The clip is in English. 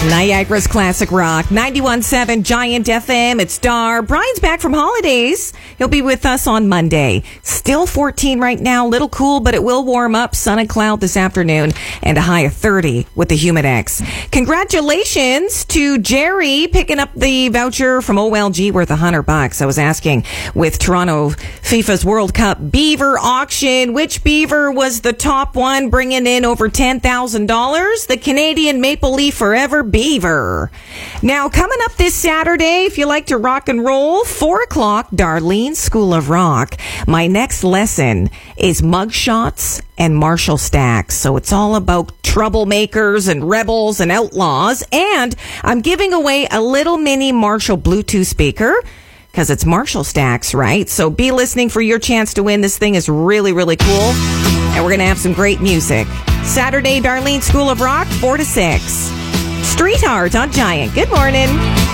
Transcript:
Niagara's Classic Rock, 91.7 Giant FM. It's Dar. Brian's back from holidays. He'll be with us on Monday. Still 14 right now, little cool, but it will warm up. Sun and cloud this afternoon, and a high of 30 with the Humidex. Congratulations to Jerry picking up the voucher from OLG worth $100. I was asking with Toronto FIFA's World Cup Beaver auction, which Beaver was the top one, bringing in over $10,000? The Canadian Maple Leaf Forever Beaver. Now, coming up this Saturday, if you like to rock and roll, 4 o'clock, Darlene School of Rock. My next lesson is mugshots and Marshall stacks. So it's all about troublemakers and rebels and outlaws. And I'm giving away a little mini Marshall Bluetooth speaker, because it's Marshall stacks, right? So be listening for your chance to win. This thing is really, really cool. And we're going to have some great music. Saturday, Darlene School of Rock, 4 to 6. Street Art on Giant. Good morning.